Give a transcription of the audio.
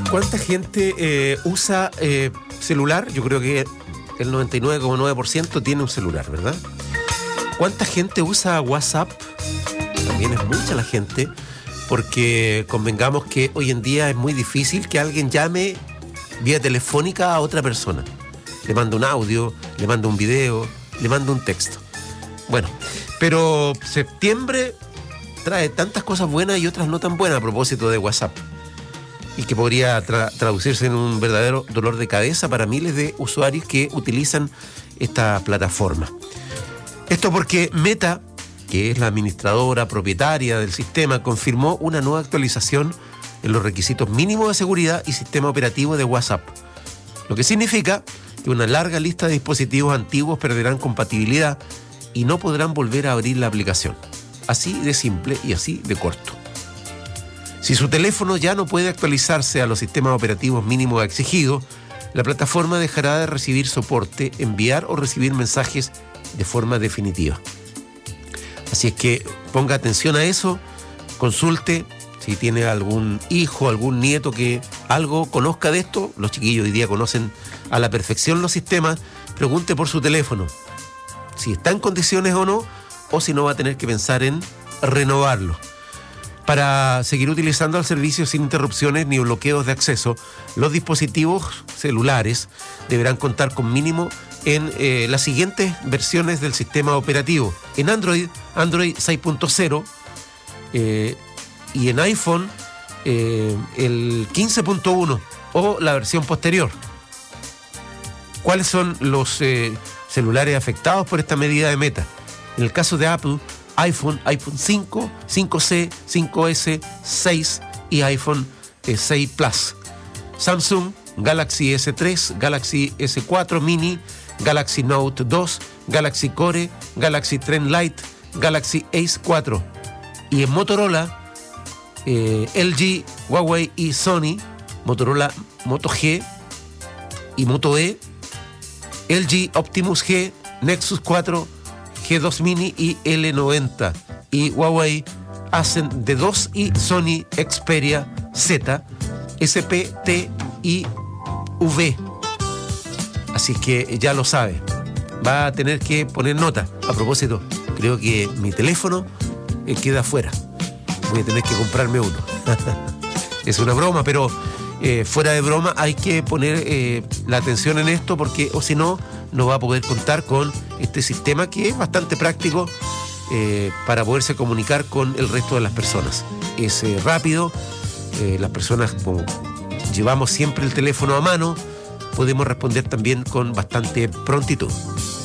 ¿Cuánta gente usa celular? Yo creo que el 99,9% tiene un celular, ¿verdad? ¿Cuánta gente usa WhatsApp? También es mucha la gente, porque convengamos que hoy en día es muy difícil que alguien llame vía telefónica a otra persona. Le manda un audio, le manda un video, le manda un texto. Bueno, pero septiembre trae tantas cosas buenas y otras no tan buenas a propósito de WhatsApp, y que podría traducirse en un verdadero dolor de cabeza para miles de usuarios que utilizan esta plataforma. Esto porque Meta, que es la administradora propietaria del sistema, confirmó una nueva actualización en los requisitos mínimos de seguridad y sistema operativo de WhatsApp, lo que significa que una larga lista de dispositivos antiguos perderán compatibilidad y no podrán volver a abrir la aplicación. Así de simple y así de corto. Si su teléfono ya no puede actualizarse a los sistemas operativos mínimos exigidos, la plataforma dejará de recibir soporte, enviar o recibir mensajes de forma definitiva. Así es que ponga atención a eso, consulte. Si tiene algún hijo, algún nieto que algo conozca de esto, los chiquillos hoy día conocen a la perfección los sistemas, pregunte por su teléfono si está en condiciones o no, o si no va a tener que pensar en renovarlo. Para seguir utilizando el servicio sin interrupciones ni bloqueos de acceso, los dispositivos celulares deberán contar con mínimo en las siguientes versiones del sistema operativo. En Android 6.0, y en iPhone el 15.1 o la versión posterior. ¿Cuáles son los celulares afectados por esta medida de Meta? En el caso de Apple, iPhone 5, 5C, 5S, 6 y iPhone 6 Plus. Samsung, Galaxy S3, Galaxy S4 Mini, Galaxy Note 2, Galaxy Core, Galaxy Trend Lite, Galaxy Ace 4. Y en Motorola, LG, Huawei y Sony, Motorola Moto G y Moto E, LG Optimus G, Nexus 4, G2 Mini y L90, y Huawei Ascend D2 y Sony Xperia Z, SP, T y V. Así que ya lo sabe, va a tener que poner nota. A propósito, creo que mi teléfono queda afuera. Voy a tener que comprarme uno. Es una broma, pero fuera de broma hay que poner la atención en esto, porque o si no, no va a poder contar con este sistema que es bastante práctico para poderse comunicar con el resto de las personas. Es rápido, las personas, como llevamos siempre el teléfono a mano, podemos responder también con bastante prontitud.